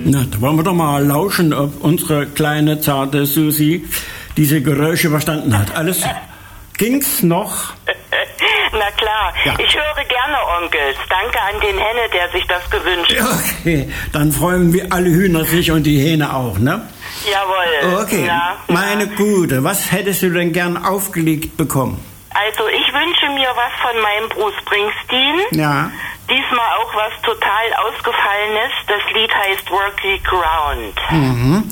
Na, da wollen wir doch mal lauschen, ob unsere kleine, zarte Susi diese Geräusche verstanden hat. Alles ging's noch? Na klar, ja. Ich höre gerne Onkels. Danke an den Henne, der sich das gewünscht hat. Okay, dann freuen wir alle Hühner sich und die Hähne auch, ne? Jawohl. Okay, meine Gute, was hättest du denn gern aufgelegt bekommen? Also ich wünsche mir was von meinem Bruce Springsteen. Ja. Diesmal auch was total Ausgefallenes. Das Lied heißt Rocky Ground. Mhm.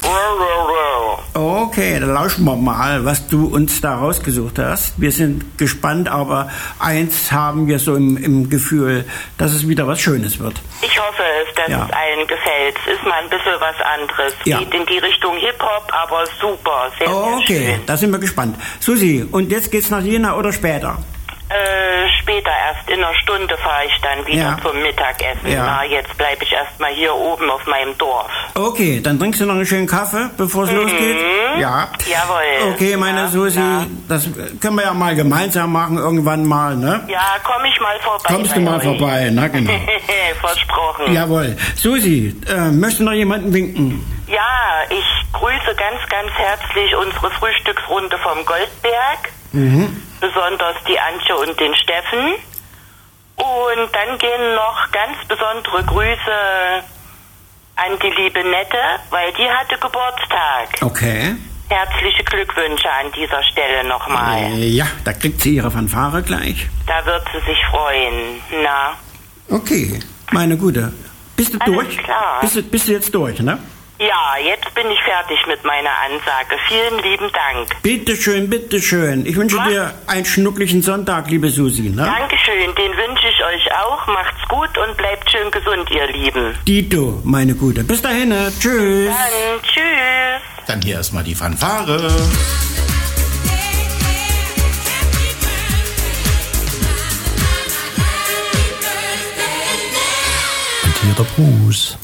Okay, dann lauschen wir mal, was du uns da rausgesucht hast. Wir sind gespannt, aber eins haben wir so im Gefühl, dass es wieder was Schönes wird. Ich hoffe es, dass es allen gefällt. Es ist mal ein bisschen was anderes. Ja. Geht in die Richtung Hip-Hop, aber super, sehr, sehr schön. Okay, da sind wir gespannt. Susi, und jetzt geht's nach Jena oder später? Später erst, in einer Stunde fahre ich dann wieder zum Mittagessen. Ja. Na, jetzt bleibe ich erstmal hier oben auf meinem Dorf. Okay, dann trinkst du noch einen schönen Kaffee, bevor es losgeht? Ja. Jawohl. Okay, meine Susi, das können wir ja mal gemeinsam machen, irgendwann mal, ne? Ja, komm ich mal vorbei. Kommst du mal vorbei, na genau. Versprochen. Jawohl. Susi, möchte noch jemanden winken? Ja, ich grüße ganz, ganz herzlich unsere Frühstücksrunde vom Goldberg. Besonders die Antje und den Steffen. Und dann gehen noch ganz besondere Grüße an die liebe Nette, weil die hatte Geburtstag. Okay. Herzliche Glückwünsche an dieser Stelle nochmal. Ja, da kriegt sie ihre Fanfare gleich. Da wird sie sich freuen. Na? Okay, meine Gute. Bist du Alles durch? Klar. Bist du jetzt durch, ne? Ja, jetzt bin ich fertig mit meiner Ansage. Vielen lieben Dank. Bitteschön, bitteschön. Ich wünsche dir einen schnucklichen Sonntag, liebe Susi, ne? Dankeschön, den wünsche ich euch auch. Macht's gut und bleibt schön gesund, ihr Lieben. Dito, meine Gute. Bis dahin, tschüss. Dann, tschüss. Dann hier erstmal die Fanfare. Und hier der Bruce.